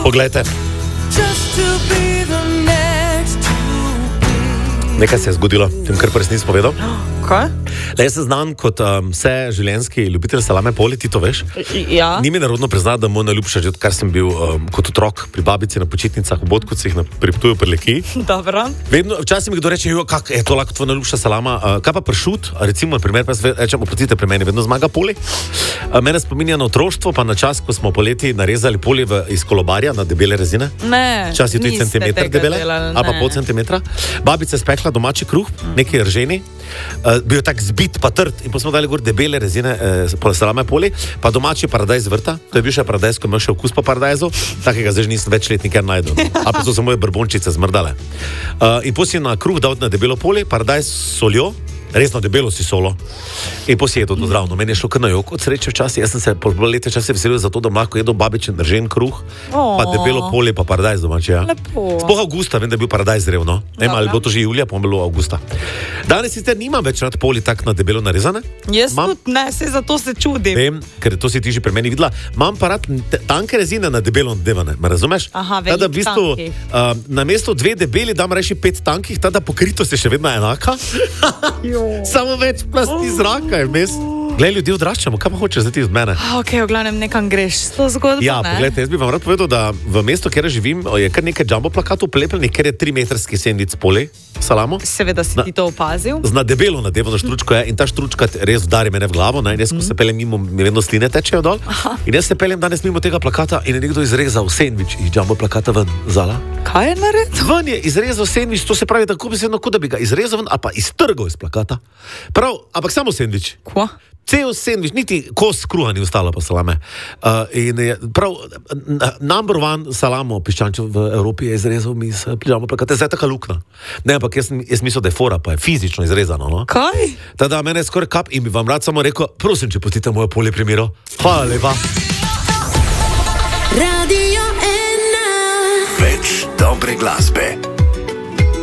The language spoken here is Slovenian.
Poglejte. Nekaj se je zgodilo, tem kar pa res nisem povedal. Kaj? Le, jaz sem znan kot vse življenjski ljubitelj salame poli, ti to veš? Ja. Ni mi narodno priznati, da mu najljubša, že odkar sem bil kot otrok pri babici na počitnicah, v Bodkucih, pri Ptuju pri Lekiji. Dobro. Vedno, včasih mi kdo reče, kak je to lahko tvoja najljubša salama, kaj pa pršut, recimo, na primer, pa rečem, oprostite, pri meni vedno zmaga poli. Mene spominja na otroštvo, pa na čas, ko smo poleti narezali poli iz kolobarja na debele rezine. Ne. Včasih 3 centimetre debele, a pa pol centimetra. Babica je spekla domači kruh, neki rženi, bil tak zbit pa trd in pa smo dali gor debele rezine salame poli, pa domači paradajz vrta, to je bil še paradajz, ko imel še okus pa paradajzu, takega zdaj nisem več let nikjer najdel. A pa so se moje brbončice zmrdale. In potem si na kruh dal na debelo poli, paradajz s soljo, resno debelo si solo. In potem si jedel to zdravno. Meni je šlo kar na jok od sreče včasih. Jaz sem se po leta časa veselil za to, da lahko jedel babičin držen kruh, pa debelo poli, pa paradajz domači. Ja. Sploh avgusta, vem, da je bil paradajz zrel, no. Ne, ali bo to že julija, pa bilo avgusta. Danes sicer nimam več rad poli tak na debelo narezane. Jaz tudi ne, se zato se čudim. Vem, ker to si ti že pri meni videla. Imam pa rad tanke rezine na debelo nadevane, me razumeš? Aha, veliko v bistvu, na mesto 2 debeli dam reči 5 tankih, tada pokritost je še vedno enaka. Samo več plasti zraka je vmes. Glej, ljudi odraščamo, kaj pa hočeš zdaj ti od mene? Ok, v glavnem nekam greš s to zgodbo, ja, ne? Poglejte, jaz bi vam rad povedal, da v mestu, kjer živim, je kar nekaj jumbo plakatov plepljenih, ker je 3-metrski sendvič poli, salamo. Seveda si ti to opazil. Na debelo nadevano štručko je in ta štručka res vdari mene v glavo, ne? In jaz, ko se peljem mimo, mi vedno sline tečejo dol. In jaz se peljem danes mimo tega plakata in je nekdo izrezal sendvič iz jumbo plakata ven, zala. Kaj je naredil? Ven je izrezal sendvič, to se pravi tako besedno, kot da bi ga izrezal ven, a pa iztrgal iz plakata. Prav, ampak samo sendvič. Kva? Cel sendvič, niti kos kruha ni ostalo pa salame. In je prav, number one salamo piščančev v Evropi je izrezal mi s jumbo plakata. Zdaj je taka lukna. Ne, ampak jaz mislil, da je fora, pa je fizično izrezano, no? Kaj? Tada mene je skoraj kap in bi vam rad samo rekel, prosim, če pustite moje polje primero. Hvala lepa. Radio 1. Več dobre glasbe.